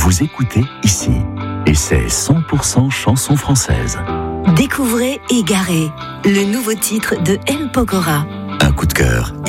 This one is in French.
Vous écoutez ici, et c'est 100% chansons françaises. Découvrez Égaré, le nouveau titre de M. Pokora. Un coup de cœur